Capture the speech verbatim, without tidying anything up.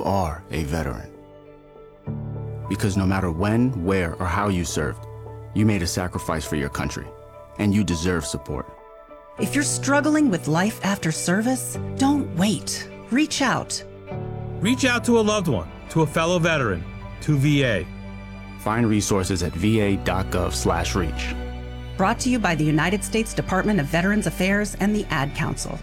are a veteran. Because no matter when, where, or how you served, you made a sacrifice for your country, and you deserve support. If you're struggling with life after service, don't wait. Reach out. Reach out to a loved one, to a fellow veteran, to V A. Find resources at va.gov slash reach. Brought to you by the United States Department of Veterans Affairs and the Ad Council.